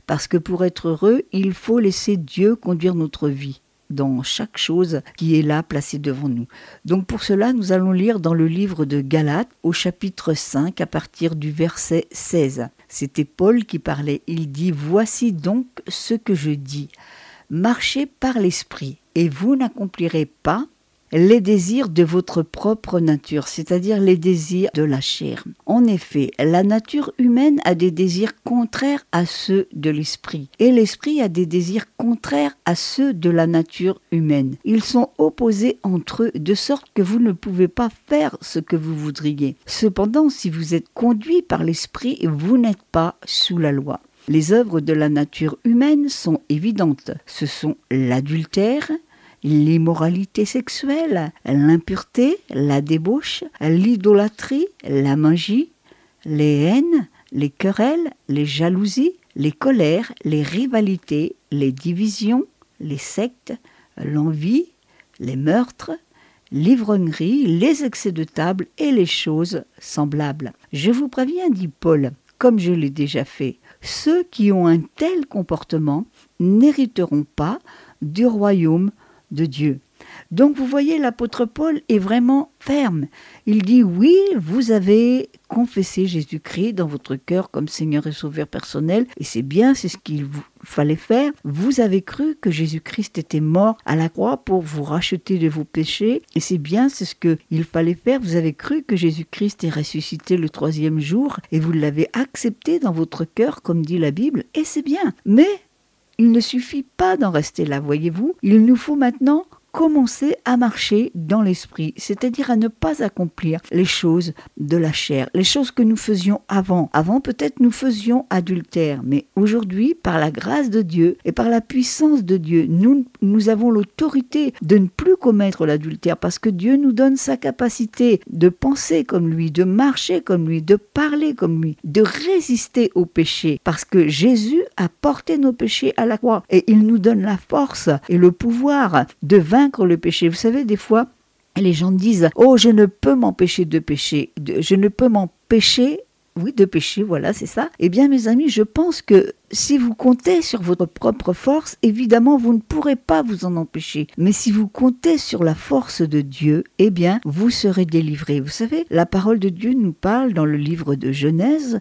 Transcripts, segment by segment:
parce que pour être heureux, il faut laisser Dieu conduire notre vie dans chaque chose qui est là placée devant nous. Donc pour cela, nous allons lire dans le livre de Galates au chapitre 5 à partir du verset 16. C'était Paul qui parlait. Il dit « Voici donc ce que je dis. Marchez par l'esprit et vous n'accomplirez pas les désirs de votre propre nature, c'est-à-dire les désirs de la chair. En effet, la nature humaine a des désirs contraires à ceux de l'esprit, et l'esprit a des désirs contraires à ceux de la nature humaine. Ils sont opposés entre eux, de sorte que vous ne pouvez pas faire ce que vous voudriez. Cependant, si vous êtes conduit par l'esprit, vous n'êtes pas sous la loi. Les œuvres de la nature humaine sont évidentes. Ce sont l'adultère, l'immoralité sexuelle, l'impureté, la débauche, l'idolâtrie, la magie, les haines, les querelles, les jalousies, les colères, les rivalités, les divisions, les sectes, l'envie, les meurtres, l'ivrognerie, les excès de table et les choses semblables. Je vous préviens, dit Paul, comme je l'ai déjà fait, ceux qui ont un tel comportement n'hériteront pas du royaume de Dieu. Donc vous voyez, l'apôtre Paul est vraiment ferme. Il dit oui, vous avez confessé Jésus-Christ dans votre cœur comme Seigneur et Sauveur personnel, et c'est bien, c'est ce qu'il vous fallait faire. Vous avez cru que Jésus-Christ était mort à la croix pour vous racheter de vos péchés, et c'est bien, c'est ce qu'il fallait faire. Vous avez cru que Jésus-Christ est ressuscité le 3e jour, et vous l'avez accepté dans votre cœur, comme dit la Bible, et c'est bien. Mais il ne suffit pas d'en rester là, voyez-vous. Il nous faut maintenant commencer à marcher dans l'esprit, c'est-à-dire à ne pas accomplir les choses de la chair, les choses que nous faisions avant. Avant, peut-être, nous faisions adultère, mais aujourd'hui, par la grâce de Dieu et par la puissance de Dieu, nous avons l'autorité de ne plus commettre l'adultère parce que Dieu nous donne sa capacité de penser comme lui, de marcher comme lui, de parler comme lui, de résister au péché, parce que Jésus a porté nos péchés à la croix et il nous donne la force et le pouvoir de vaincre le péché. Vous savez, des fois, les gens disent « Oh, je ne peux m'empêcher de pécher, je ne peux m'empêcher de pécher, voilà, c'est ça. » Eh bien, mes amis, je pense que si vous comptez sur votre propre force, évidemment, vous ne pourrez pas vous en empêcher. Mais si vous comptez sur la force de Dieu, eh bien, vous serez délivrés. Vous savez, la parole de Dieu nous parle dans le livre de Genèse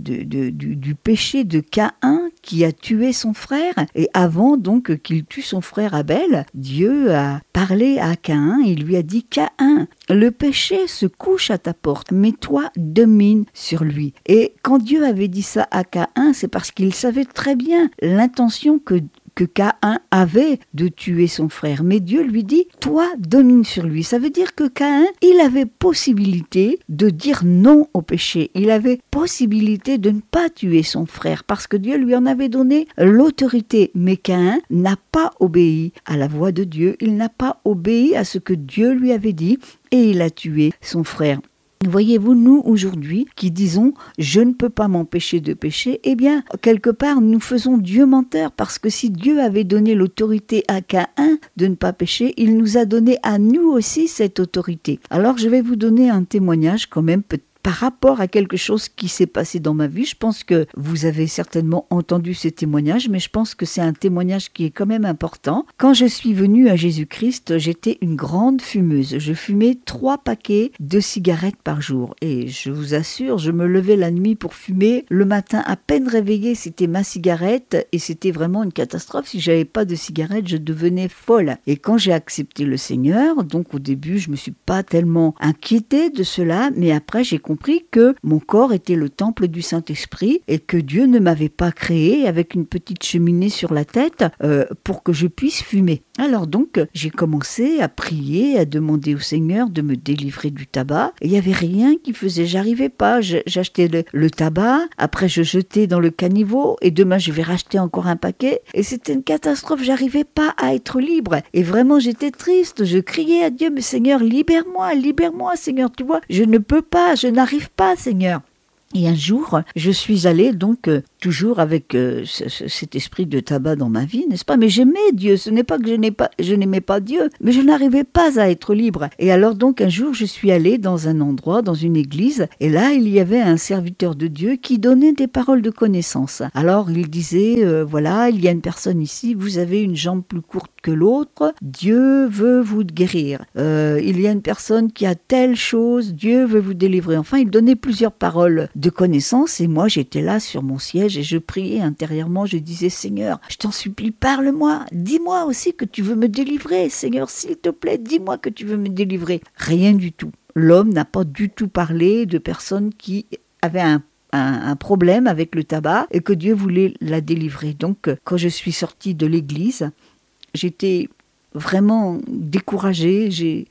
du péché de Caïn qui a tué son frère. Et avant donc qu'il tue son frère Abel, Dieu a parlé à Caïn et lui a dit « Caïn, le péché se couche à ta porte, mais toi domine sur lui. » Et quand Dieu avait dit ça à Caïn, c'est parce qu'il savait très bien l'intention que Caïn avait de tuer son frère. Mais Dieu lui dit, toi, domine sur lui. Ça veut dire que Caïn, il avait possibilité de dire non au péché. Il avait possibilité de ne pas tuer son frère parce que Dieu lui en avait donné l'autorité. Mais Caïn n'a pas obéi à la voix de Dieu. Il n'a pas obéi à ce que Dieu lui avait dit et il a tué son frère. Voyez-vous, nous, aujourd'hui, qui disons « je ne peux pas m'empêcher de pécher », eh bien, quelque part, nous faisons Dieu menteur, parce que si Dieu avait donné l'autorité à Caïn de ne pas pécher, il nous a donné à nous aussi cette autorité. Alors, je vais vous donner un témoignage quand même par rapport à quelque chose qui s'est passé dans ma vie. Je pense que vous avez certainement entendu ces témoignages, mais je pense que c'est un témoignage qui est quand même important. Quand je suis venue à Jésus-Christ, j'étais une grande fumeuse. Je fumais 3 paquets de cigarettes par jour. Et je vous assure, je me levais la nuit pour fumer. Le matin, à peine réveillée, c'était ma cigarette et c'était vraiment une catastrophe. Si j'avais pas de cigarette, je devenais folle. Et quand j'ai accepté le Seigneur, donc au début, je me suis pas tellement inquiétée de cela, mais après, j'ai compris que mon corps était le temple du Saint-Esprit et que Dieu ne m'avait pas créé avec une petite cheminée sur la tête pour que je puisse fumer. Alors donc, j'ai commencé à prier, à demander au Seigneur de me délivrer du tabac. Il n'y avait rien qui faisait, j'arrivais pas. J'achetais le tabac, après je jetais dans le caniveau et demain je vais racheter encore un paquet. Et c'était une catastrophe, j'arrivais pas à être libre. Et vraiment, j'étais triste, je criais à Dieu, mais Seigneur, libère-moi, Seigneur, tu vois, je ne peux pas, je n'arrive pas, Seigneur. Et un jour, je suis allée donc toujours avec cet esprit de tabac dans ma vie, n'est-ce pas? Mais j'aimais Dieu, ce n'est pas que je n'aimais pas Dieu, mais je n'arrivais pas à être libre. Et alors donc un jour je suis allée dans un endroit, dans une église, et là il y avait un serviteur de Dieu qui donnait des paroles de connaissance. Alors il disait, voilà, il y a une personne ici, vous avez une jambe plus courte que l'autre, Dieu veut vous guérir. Il y a une personne qui a telle chose, Dieu veut vous délivrer. Enfin, il donnait plusieurs paroles de connaissance, et moi j'étais là sur mon siège, et je priais intérieurement, je disais, Seigneur, je t'en supplie, parle-moi, dis-moi aussi que tu veux me délivrer, Seigneur, s'il te plaît, dis-moi que tu veux me délivrer. Rien du tout. L'homme n'a pas du tout parlé de personnes qui avaient un problème avec le tabac et que Dieu voulait la délivrer. Donc, quand je suis sortie de l'église, j'étais vraiment découragée,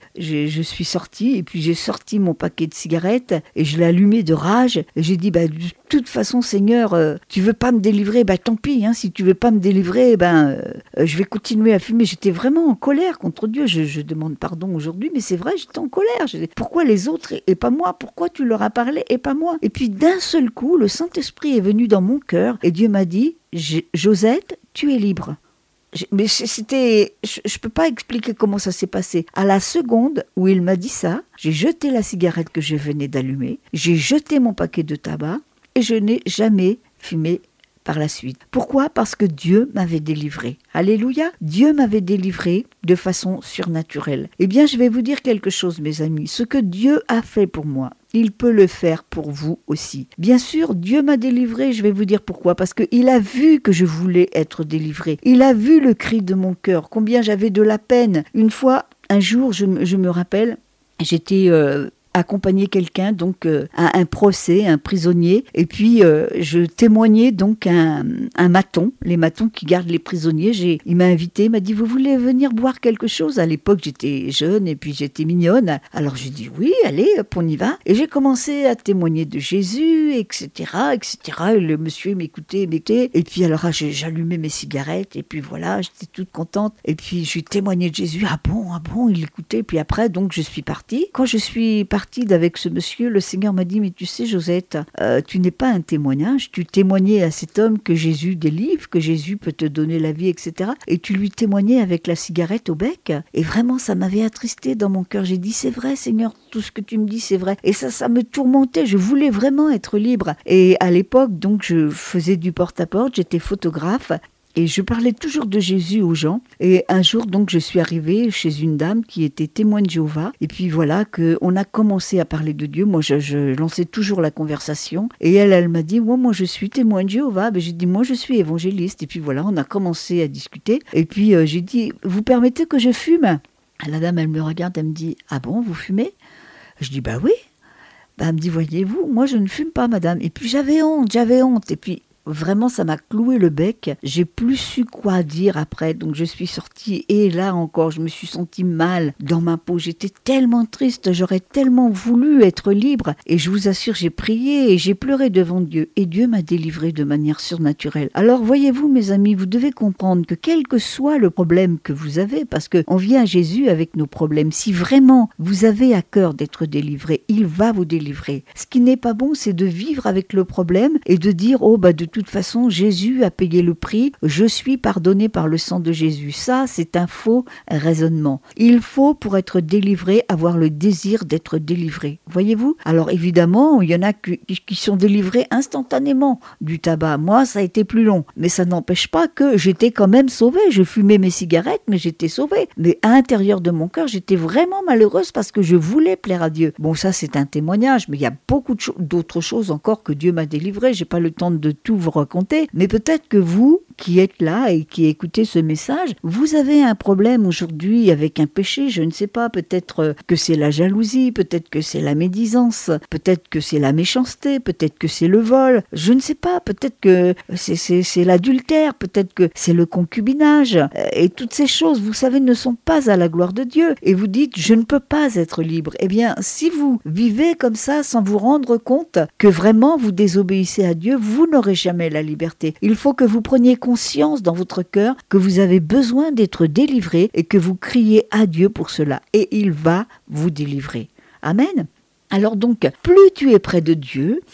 je suis sortie et puis j'ai sorti mon paquet de cigarettes et je l'ai allumé de rage et j'ai dit, de toute façon Seigneur, tu veux pas me délivrer, tant pis, si tu veux pas me délivrer, je vais continuer à fumer. J'étais vraiment en colère contre Dieu, je demande pardon aujourd'hui, mais c'est vrai, j'étais en colère. Pourquoi les autres et pas moi? Pourquoi tu leur as parlé et pas moi? Et puis d'un seul coup, le Saint-Esprit est venu dans mon cœur et Dieu m'a dit, Josette, tu es libre. Mais c'était, je peux pas expliquer comment ça s'est passé. À la seconde où il m'a dit ça, j'ai jeté la cigarette que je venais d'allumer, j'ai jeté mon paquet de tabac et je n'ai jamais fumé par la suite. Pourquoi? Parce que Dieu m'avait délivré. Alléluia! Dieu m'avait délivré de façon surnaturelle. Eh bien, je vais vous dire quelque chose, mes amis. Ce que Dieu a fait pour moi, il peut le faire pour vous aussi. Bien sûr, Dieu m'a délivré, je vais vous dire pourquoi. Parce qu'il a vu que je voulais être délivré. Il a vu le cri de mon cœur, combien j'avais de la peine. Une fois, un jour, je me rappelle, j'étais accompagner quelqu'un donc à un procès, un prisonnier, et puis je témoignais donc un maton, les matons qui gardent les prisonniers. Il m'a invité, il m'a dit, vous voulez venir boire quelque chose? À l'époque j'étais jeune et puis j'étais mignonne, alors j'ai dit oui, allez hop, on y va, et j'ai commencé à témoigner de Jésus, etc., etc. Et le monsieur m'écoutait, et puis alors j'allumais mes cigarettes et puis voilà, j'étais toute contente, et puis je lui témoignais de Jésus. Ah bon, il écoutait. Puis après donc je suis partie. Quand je suis partie avec ce monsieur, le Seigneur m'a dit, mais tu sais Josette, tu n'es pas un témoignage, tu témoignais à cet homme que Jésus délivre, que Jésus peut te donner la vie, etc. Et tu lui témoignais avec la cigarette au bec, et vraiment ça m'avait attristé dans mon cœur. J'ai dit, c'est vrai Seigneur, tout ce que tu me dis c'est vrai, et ça me tourmentait, je voulais vraiment être libre. Et à l'époque donc je faisais du porte-à-porte, j'étais photographe, et je parlais toujours de Jésus aux gens. Et un jour, donc, je suis arrivée chez une dame qui était témoin de Jéhovah. Et puis voilà, qu'on a commencé à parler de Dieu. Moi, je lançais toujours la conversation. Et elle m'a dit, moi, je suis témoin de Jéhovah. J'ai dit, moi, je suis évangéliste. Et puis voilà, on a commencé à discuter. Et puis j'ai dit, vous permettez que je fume? La dame, elle me regarde, elle me dit, ah bon, vous fumez? Je dis, oui. Elle me dit, voyez-vous, moi, je ne fume pas, madame. Et puis j'avais honte. Et puis vraiment, ça m'a cloué le bec. J'ai plus su quoi dire après. Donc, je suis sortie et là encore, je me suis sentie mal dans ma peau. J'étais tellement triste. J'aurais tellement voulu être libre. Et je vous assure, j'ai prié et j'ai pleuré devant Dieu. Et Dieu m'a délivrée de manière surnaturelle. Alors, voyez-vous, mes amis, vous devez comprendre que quel que soit le problème que vous avez, parce qu'on vient à Jésus avec nos problèmes, si vraiment vous avez à cœur d'être délivré, il va vous délivrer. Ce qui n'est pas bon, c'est de vivre avec le problème et de dire, de toute façon, Jésus a payé le prix, je suis pardonné par le sang de Jésus. Ça, c'est un faux raisonnement. Il faut, pour être délivré, avoir le désir d'être délivré. Voyez-vous? Alors évidemment, il y en a qui sont délivrés instantanément du tabac. Moi, ça a été plus long. Mais ça n'empêche pas que j'étais quand même sauvée. Je fumais mes cigarettes, mais j'étais sauvée. Mais à l'intérieur de mon cœur, j'étais vraiment malheureuse parce que je voulais plaire à Dieu. Bon, ça, c'est un témoignage, mais il y a beaucoup d'autres choses encore que Dieu m'a délivré. J'ai pas le temps de tout vous raconter, mais peut-être que vous qui êtes là et qui écoutez ce message, vous avez un problème aujourd'hui avec un péché, je ne sais pas, peut-être que c'est la jalousie, peut-être que c'est la médisance, peut-être que c'est la méchanceté, peut-être que c'est le vol, je ne sais pas, peut-être que c'est l'adultère, peut-être que c'est le concubinage, et toutes ces choses, vous savez, ne sont pas à la gloire de Dieu, et vous dites, je ne peux pas être libre. Eh bien, si vous vivez comme ça sans vous rendre compte que vraiment vous désobéissez à Dieu, vous n'aurez jamais la liberté. Il faut que vous preniez conscience dans votre cœur que vous avez besoin d'être délivré et que vous criez à Dieu pour cela. Et il va vous délivrer. Amen. Alors donc, plus tu es près de Dieu et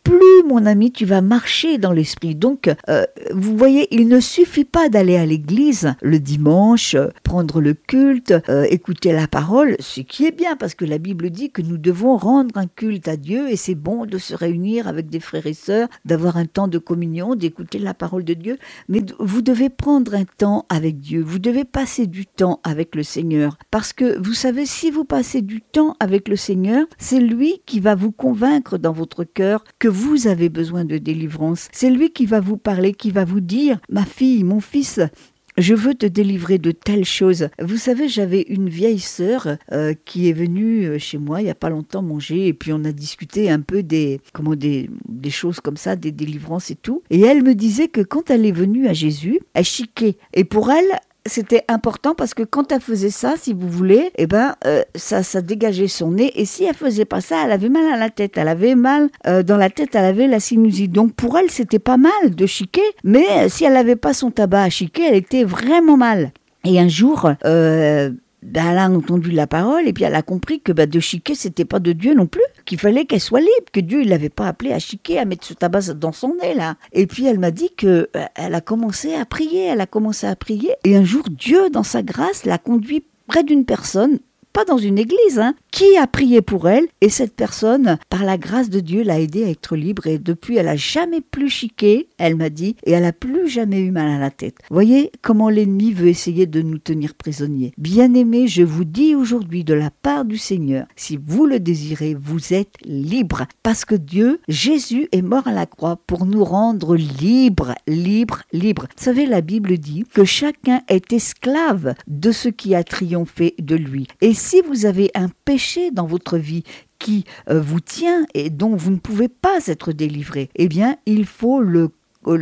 plus, mon ami, tu vas marcher dans l'esprit. Donc, vous voyez, il ne suffit pas d'aller à l'église le dimanche, prendre le culte, écouter la parole, ce qui est bien, parce que la Bible dit que nous devons rendre un culte à Dieu, et c'est bon de se réunir avec des frères et sœurs, d'avoir un temps de communion, d'écouter la parole de Dieu, mais vous devez prendre un temps avec Dieu, vous devez passer du temps avec le Seigneur, parce que vous savez, si vous passez du temps avec le Seigneur, c'est lui qui va vous convaincre dans votre cœur que vous avez besoin de délivrance. C'est lui qui va vous parler, qui va vous dire, ma fille, mon fils, je veux te délivrer de telles choses. Vous savez, j'avais une vieille sœur qui est venue chez moi il n'y a pas longtemps manger, et puis on a discuté un peu des choses comme ça, des délivrances et tout. Et elle me disait que quand elle est venue à Jésus, elle chiquait. Et pour elle, c'était important parce que quand elle faisait ça, si vous voulez, ça dégageait son nez. Et si elle faisait pas ça, elle avait mal à la tête. Elle avait mal dans la tête, elle avait la sinusite. Donc pour elle, c'était pas mal de chiquer. Mais si elle n'avait pas son tabac à chiquer, elle était vraiment mal. Et un jour, elle a entendu la parole et puis elle a compris que de chiquer, c'était pas de Dieu non plus, qu'il fallait qu'elle soit libre, que Dieu il l'avait pas appelée à chiquer, à mettre ce tabac dans son nez là. Et puis elle m'a dit que elle a commencé à prier, et un jour Dieu dans sa grâce l'a conduit près d'une personne, pas dans une église, qui a prié pour elle, et cette personne, par la grâce de Dieu, l'a aidée à être libre, et depuis, elle n'a jamais plus chiqué, elle m'a dit, et elle n'a plus jamais eu mal à la tête. Voyez comment l'ennemi veut essayer de nous tenir prisonniers. Bien-aimés, je vous dis aujourd'hui de la part du Seigneur, si vous le désirez, vous êtes libres, parce que Dieu, Jésus est mort à la croix pour nous rendre libres. Vous savez, la Bible dit que chacun est esclave de ce qui a triomphé de lui. Et si vous avez un péché dans votre vie qui vous tient et dont vous ne pouvez pas être délivré, eh bien, il faut le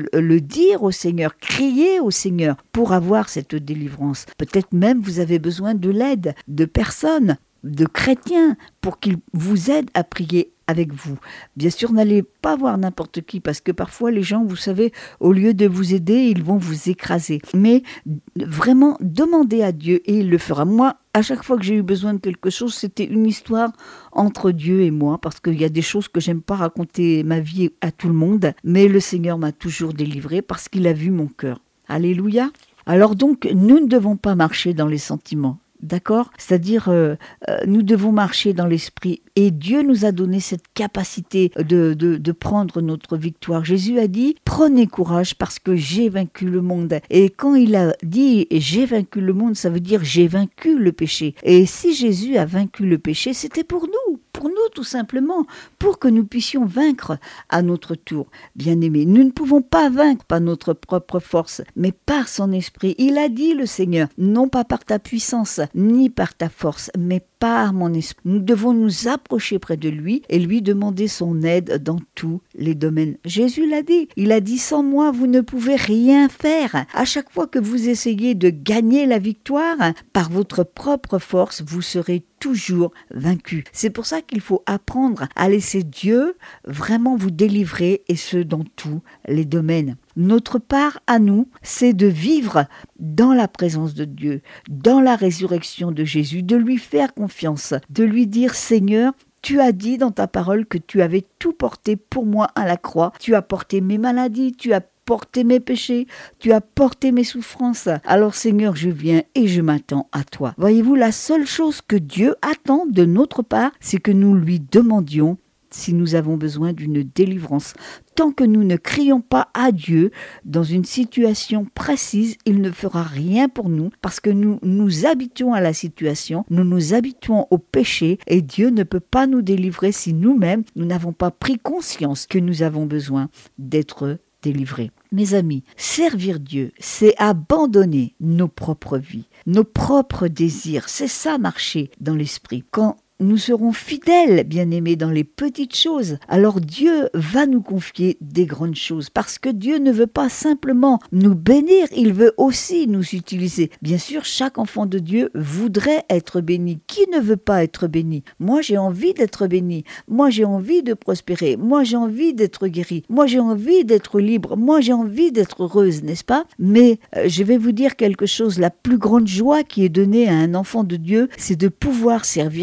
dire au Seigneur, crier au Seigneur pour avoir cette délivrance. Peut-être même vous avez besoin de l'aide de personnes, de chrétiens, pour qu'ils vous aident à prier avec vous. Bien sûr, n'allez pas voir n'importe qui, parce que parfois les gens, vous savez, au lieu de vous aider, ils vont vous écraser. Mais vraiment, demandez à Dieu et il le fera. Moi, à chaque fois que j'ai eu besoin de quelque chose, c'était une histoire entre Dieu et moi, parce qu'il y a des choses que j'aime pas raconter ma vie à tout le monde, mais le Seigneur m'a toujours délivré parce qu'il a vu mon cœur. Alléluia. Alors donc, nous ne devons pas marcher dans les sentiments. D'accord ? C'est-à-dire, nous devons marcher dans l'esprit. Et Dieu nous a donné cette capacité de prendre notre victoire. Jésus a dit, prenez courage parce que j'ai vaincu le monde. Et quand il a dit, j'ai vaincu le monde, ça veut dire j'ai vaincu le péché. Et si Jésus a vaincu le péché, c'était pour nous tout simplement, pour que nous puissions vaincre à notre tour. Bien-aimés, nous ne pouvons pas vaincre par notre propre force, mais par son esprit. Il a dit, le Seigneur, non pas par ta puissance, ni par ta force, mais par mon esprit. Nous devons nous approcher près de lui et lui demander son aide dans tous les domaines. Jésus l'a dit. Il a dit, sans moi, vous ne pouvez rien faire. À chaque fois que vous essayez de gagner la victoire, par votre propre force, vous serez toujours vaincu. C'est pour ça qu'il faut apprendre à laisser Dieu vraiment vous délivrer, et ce dans tous les domaines. Notre part à nous, c'est de vivre dans la présence de Dieu, dans la résurrection de Jésus, de lui faire confiance, de lui dire, Seigneur, tu as dit dans ta parole que tu avais tout porté pour moi à la croix. Tu as porté mes maladies, tu as porté mes péchés, tu as porté mes souffrances. Alors Seigneur, je viens et je m'attends à toi. Voyez-vous, la seule chose que Dieu attend de notre part, c'est que nous lui demandions si nous avons besoin d'une délivrance. Tant que nous ne crions pas à Dieu dans une situation précise, il ne fera rien pour nous, parce que nous nous habituons à la situation, nous nous habituons au péché, et Dieu ne peut pas nous délivrer si nous-mêmes, nous n'avons pas pris conscience que nous avons besoin d'être délivrés. Mes amis, servir Dieu, c'est abandonner nos propres vies, nos propres désirs. C'est ça, marcher dans l'esprit. Quand nous serons fidèles, bien-aimés, dans les petites choses, alors Dieu va nous confier des grandes choses, parce que Dieu ne veut pas simplement nous bénir, il veut aussi nous utiliser. Bien sûr, chaque enfant de Dieu voudrait être béni. Qui ne veut pas être béni ? Moi, j'ai envie d'être béni. Moi, j'ai envie de prospérer. Moi, j'ai envie d'être guéri. Moi, j'ai envie d'être libre. Moi, j'ai envie d'être heureuse, n'est-ce pas ? Mais je vais vous dire quelque chose, la plus grande joie qui est donnée à un enfant de Dieu, c'est de pouvoir servir son Seigneur.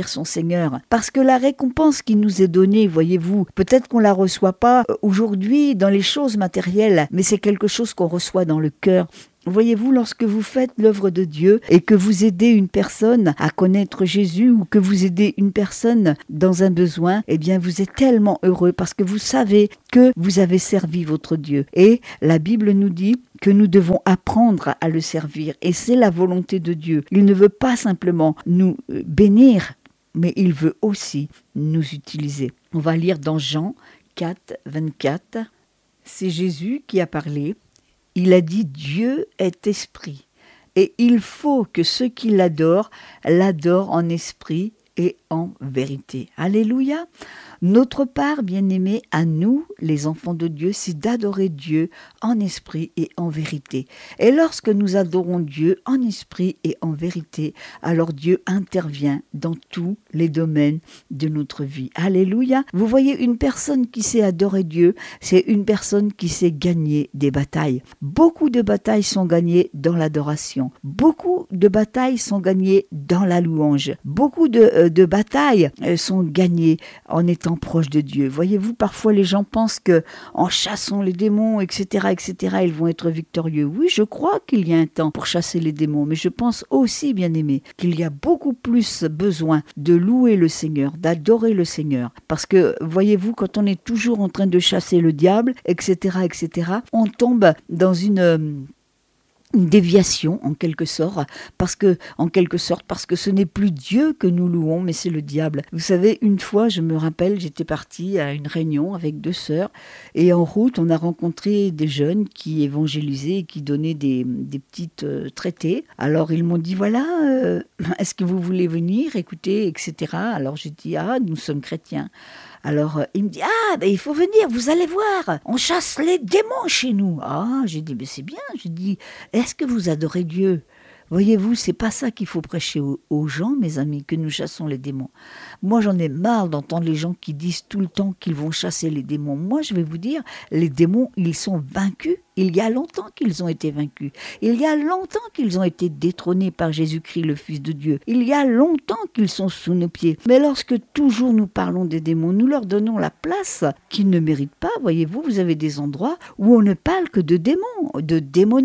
Seigneur. Parce que la récompense qui nous est donnée, voyez-vous, peut-être qu'on la reçoit pas aujourd'hui dans les choses matérielles, mais c'est quelque chose qu'on reçoit dans le cœur. Voyez-vous, lorsque vous faites l'œuvre de Dieu et que vous aidez une personne à connaître Jésus ou que vous aidez une personne dans un besoin, eh bien vous êtes tellement heureux parce que vous savez que vous avez servi votre Dieu. Et la Bible nous dit que nous devons apprendre à le servir et c'est la volonté de Dieu. Il ne veut pas simplement nous bénir, mais il veut aussi nous utiliser. On va lire dans Jean 4, 24. C'est Jésus qui a parlé. Il a dit « Dieu est esprit » et il faut que ceux qui l'adorent en esprit et en vérité. Alléluia. Notre part, bien-aimés, à nous, les enfants de Dieu, c'est d'adorer Dieu en esprit et en vérité. Et lorsque nous adorons Dieu en esprit et en vérité, alors Dieu intervient dans tous les domaines de notre vie. Alléluia. Vous voyez, une personne qui sait adorer Dieu, c'est une personne qui sait gagner des batailles. Beaucoup de batailles sont gagnées dans l'adoration. Beaucoup de batailles sont gagnées dans la louange. Beaucoup de batailles sont gagnées en étant proches de Dieu. Voyez-vous, parfois les gens pensent que en chassant les démons, etc., ils vont être victorieux. Oui, je crois qu'il y a un temps pour chasser les démons, mais je pense aussi, bien-aimés, qu'il y a beaucoup plus besoin de louer le Seigneur, d'adorer le Seigneur. Parce que, voyez-vous, quand on est toujours en train de chasser le diable, etc., on tombe dans une déviation en quelque sorte parce que ce n'est plus Dieu que nous louons mais c'est le diable. Vous savez, une fois je me rappelle, j'étais partie à une réunion avec 2 sœurs et en route on a rencontré des jeunes qui évangélisaient et qui donnaient des petites traités. Alors ils m'ont dit voilà, est-ce que vous voulez venir écouter, etc. Alors j'ai dit nous sommes chrétiens. Alors, il me dit, il faut venir, vous allez voir, on chasse les démons chez nous. J'ai dit, mais c'est bien. J'ai dit, est-ce que vous adorez Dieu ? Voyez-vous, c'est pas ça qu'il faut prêcher aux gens, mes amis, que nous chassons les démons. Moi, j'en ai marre d'entendre les gens qui disent tout le temps qu'ils vont chasser les démons. Moi, je vais vous dire, les démons, ils sont vaincus. Il y a longtemps qu'ils ont été vaincus. Il y a longtemps qu'ils ont été détrônés par Jésus-Christ, le Fils de Dieu. Il y a longtemps qu'ils sont sous nos pieds. Mais lorsque toujours nous parlons des démons, nous leur donnons la place qu'ils ne méritent pas. Voyez-vous, vous avez des endroits où on ne parle que de démons, de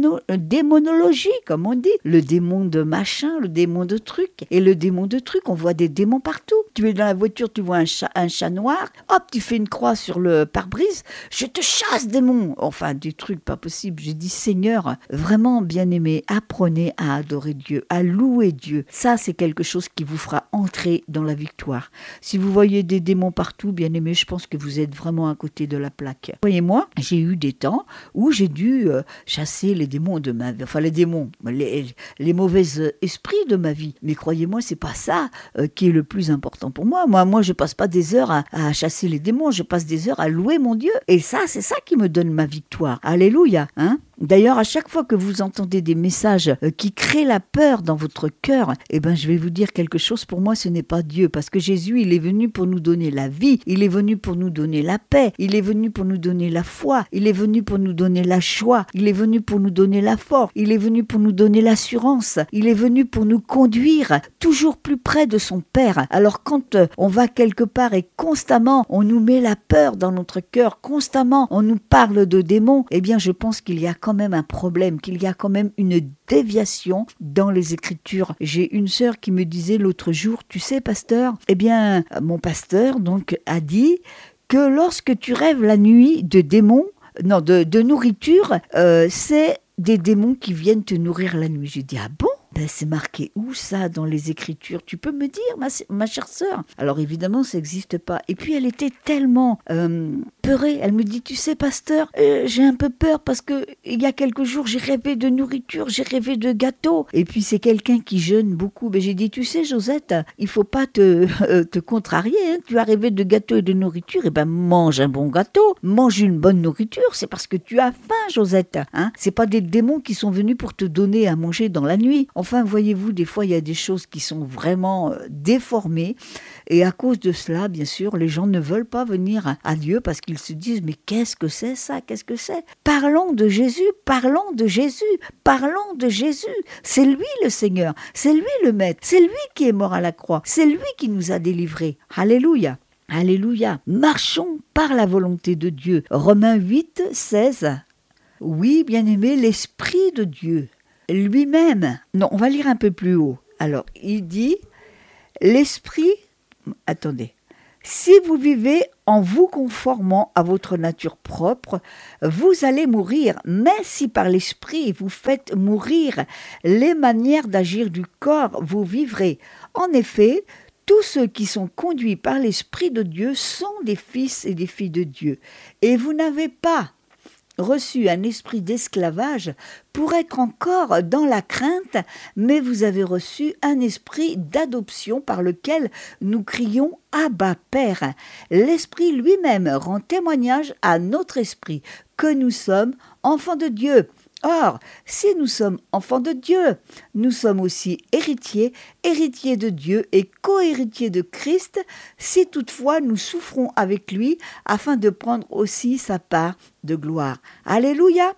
démonologie, comme on dit. Le démon de machin, le démon de truc. Et le démon de truc, on voit des démons partout. Tu es dans la voiture, tu vois un chat noir, hop, tu fais une croix sur le pare-brise, je te chasse, démon. Enfin, des trucs pas possible. J'ai dit, Seigneur, vraiment bien-aimé, apprenez à adorer Dieu, à louer Dieu. Ça, c'est quelque chose qui vous fera entrer dans la victoire. Si vous voyez des démons partout, bien-aimé, je pense que vous êtes vraiment à côté de la plaque. Voyez-moi, j'ai eu des temps où j'ai dû chasser les démons de ma vie. Enfin, les démons, les mauvais esprits de ma vie. Mais croyez-moi, c'est pas ça qui est le plus important pour moi. Moi, je passe pas des heures à chasser les démons, je passe des heures à louer mon Dieu. Et ça, c'est ça qui me donne ma victoire. Alléluia. D'ailleurs, à chaque fois que vous entendez des messages qui créent la peur dans votre cœur, je vais vous dire quelque chose, pour moi ce n'est pas Dieu, parce que Jésus, il est venu pour nous donner la vie, il est venu pour nous donner la paix, il est venu pour nous donner la foi, il est venu pour nous donner la joie, il est venu pour nous donner la force, il est venu pour nous donner l'assurance, il est venu pour nous conduire toujours plus près de son Père. Alors quand on va quelque part et constamment on nous met la peur dans notre cœur, constamment on nous parle de démons, je pense qu'il y a quand même un problème, qu'il y a quand même une déviation dans les Écritures. J'ai une sœur qui me disait l'autre jour, tu sais pasteur, mon pasteur donc a dit que lorsque tu rêves la nuit de démons, de nourriture, c'est des démons qui viennent te nourrir la nuit. J'ai dit, ah bon ? C'est marqué où ça dans les Écritures? Tu peux me dire, ma chère sœur? Alors évidemment, ça n'existe pas. Et puis elle était tellement peurée. Elle me dit, tu sais, pasteur, j'ai un peu peur parce que il y a quelques jours, j'ai rêvé de nourriture, j'ai rêvé de gâteaux. Et puis c'est quelqu'un qui jeûne beaucoup. J'ai dit, tu sais, Josette, il faut pas te contrarier. Hein. Tu as rêvé de gâteaux et de nourriture. Mange un bon gâteau, mange une bonne nourriture. C'est parce que tu as faim, Josette. Hein. C'est pas des démons qui sont venus pour te donner à manger dans la nuit. Enfin, voyez-vous, des fois, il y a des choses qui sont vraiment déformées. Et à cause de cela, bien sûr, les gens ne veulent pas venir à Dieu parce qu'ils se disent « Mais qu'est-ce que c'est ça? Qu'est-ce que c'est ?» Parlons de Jésus, parlons de Jésus, parlons de Jésus. C'est lui le Seigneur, c'est lui le Maître, c'est lui qui est mort à la croix, c'est lui qui nous a délivrés. Alléluia. Alléluia. Marchons par la volonté de Dieu. Romains 8, 16. Oui, bien-aimé, l'Esprit de Dieu lui-même. Non, on va lire un peu plus haut. Alors, il dit, l'Esprit... Attendez. Si vous vivez en vous conformant à votre nature propre, vous allez mourir. Mais si par l'Esprit vous faites mourir les manières d'agir du corps, vous vivrez. En effet, tous ceux qui sont conduits par l'Esprit de Dieu sont des fils et des filles de Dieu. Et vous n'avez pas reçu un esprit d'esclavage pour être encore dans la crainte, mais vous avez reçu un esprit d'adoption par lequel nous crions « Abba, Père ». L'Esprit lui-même rend témoignage à notre esprit que nous sommes enfants de Dieu. Or, si nous sommes enfants de Dieu, nous sommes aussi héritiers, héritiers de Dieu et co-héritiers de Christ, si toutefois nous souffrons avec lui, afin de prendre aussi sa part de gloire. Alléluia!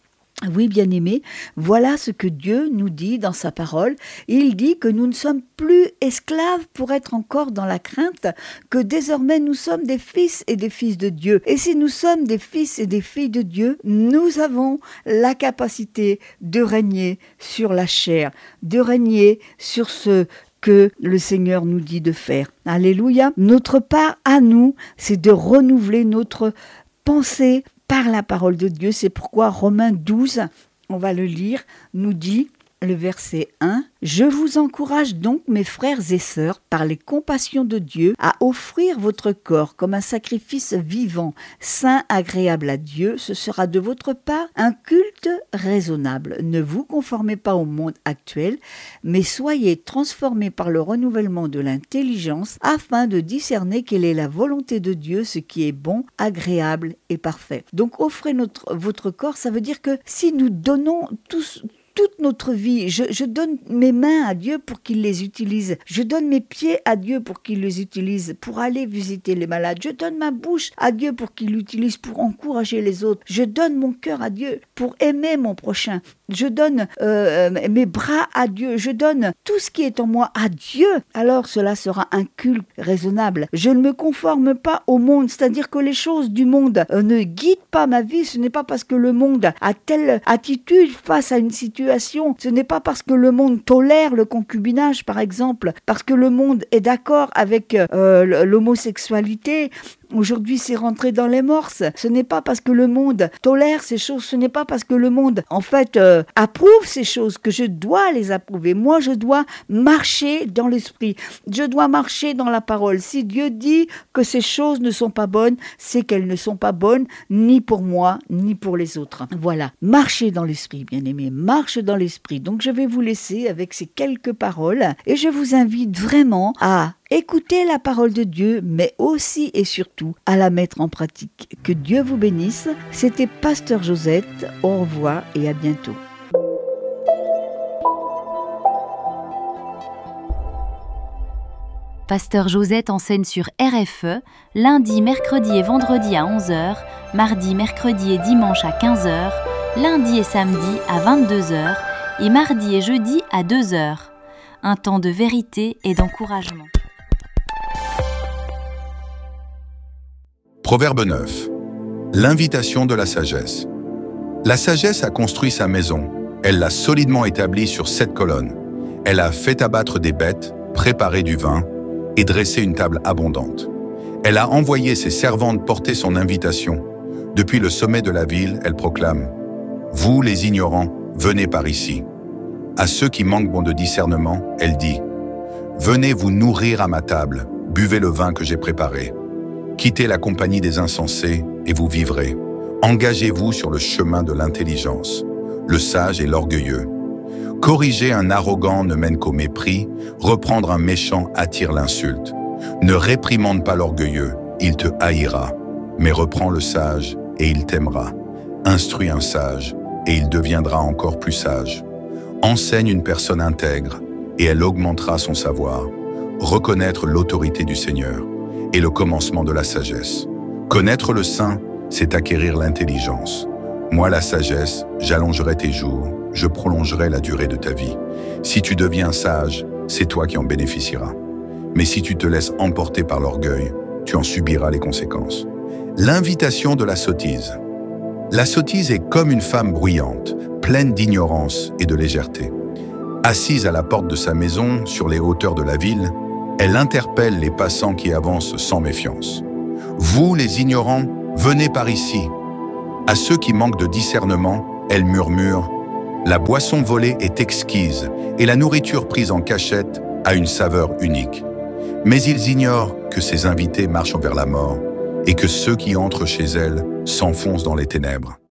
Oui, bien-aimés, voilà ce que Dieu nous dit dans sa parole. Il dit que nous ne sommes plus esclaves pour être encore dans la crainte, que désormais nous sommes des fils et des filles de Dieu. Et si nous sommes des fils et des filles de Dieu, nous avons la capacité de régner sur la chair, de régner sur ce que le Seigneur nous dit de faire. Alléluia. Notre part à nous, c'est de renouveler notre pensée par la parole de Dieu. C'est pourquoi Romains 12, on va le lire, nous dit le verset 1, « Je vous encourage donc, mes frères et sœurs, par les compassions de Dieu, à offrir votre corps comme un sacrifice vivant, saint, agréable à Dieu. Ce sera de votre part un culte raisonnable. Ne vous conformez pas au monde actuel, mais soyez transformés par le renouvellement de l'intelligence, afin de discerner quelle est la volonté de Dieu, ce qui est bon, agréable et parfait. » Donc offrez votre corps, ça veut dire que si nous donnons toute notre vie, je donne mes mains à Dieu pour qu'il les utilise. Je donne mes pieds à Dieu pour qu'il les utilise, pour aller visiter les malades. Je donne ma bouche à Dieu pour qu'il l'utilise, pour encourager les autres. Je donne mon cœur à Dieu pour aimer mon prochain. Je donne mes bras à Dieu. Je donne tout ce qui est en moi à Dieu. Alors cela sera un culte raisonnable. Je ne me conforme pas au monde, c'est-à-dire que les choses du monde ne guident pas ma vie. Ce n'est pas parce que le monde a telle attitude face à une situation. Ce n'est pas parce que le monde tolère le concubinage, par exemple, parce que le monde est d'accord avec l'homosexualité. Aujourd'hui, c'est rentré dans les mœurs. Ce n'est pas parce que le monde tolère ces choses, ce n'est pas parce que le monde, en fait, approuve ces choses que je dois les approuver. Moi, je dois marcher dans l'esprit. Je dois marcher dans la parole. Si Dieu dit que ces choses ne sont pas bonnes, c'est qu'elles ne sont pas bonnes, ni pour moi, ni pour les autres. Voilà. Marchez dans l'esprit, bien-aimés. Marche dans l'esprit. Donc, je vais vous laisser avec ces quelques paroles et je vous invite vraiment à écoutez la parole de Dieu, mais aussi et surtout à la mettre en pratique. Que Dieu vous bénisse. C'était Pasteur Josette. Au revoir et à bientôt. Pasteur Josette enseigne sur RFE, lundi, mercredi et vendredi à 11h, mardi, mercredi et dimanche à 15h, lundi et samedi à 22h et mardi et jeudi à 2h. Un temps de vérité et d'encouragement. Proverbe 9. L'invitation de la sagesse. La sagesse a construit sa maison. Elle l'a solidement établie sur 7 colonnes. Elle a fait abattre des bêtes, préparé du vin et dressé une table abondante. Elle a envoyé ses servantes porter son invitation. Depuis le sommet de la ville, elle proclame « Vous, les ignorants, venez par ici. » À ceux qui manquent de discernement, elle dit « Venez vous nourrir à ma table, buvez le vin que j'ai préparé. » Quittez la compagnie des insensés et vous vivrez. Engagez-vous sur le chemin de l'intelligence, le sage et l'orgueilleux. Corriger un arrogant ne mène qu'au mépris, reprendre un méchant attire l'insulte. Ne réprimande pas l'orgueilleux, il te haïra, mais reprends le sage et il t'aimera. Instruis un sage et il deviendra encore plus sage. Enseigne une personne intègre et elle augmentera son savoir. Reconnaître l'autorité du Seigneur est le commencement de la sagesse. Connaître le Saint, c'est acquérir l'intelligence. Moi, la sagesse, j'allongerai tes jours, je prolongerai la durée de ta vie. Si tu deviens sage, c'est toi qui en bénéficieras. Mais si tu te laisses emporter par l'orgueil, tu en subiras les conséquences. L'invitation de la sottise. La sottise est comme une femme bruyante, pleine d'ignorance et de légèreté. Assise à la porte de sa maison, sur les hauteurs de la ville, elle interpelle les passants qui avancent sans méfiance. Vous, les ignorants, venez par ici. À ceux qui manquent de discernement, elle murmure « La boisson volée est exquise et la nourriture prise en cachette a une saveur unique. » Mais ils ignorent que ces invités marchent vers la mort et que ceux qui entrent chez elle s'enfoncent dans les ténèbres.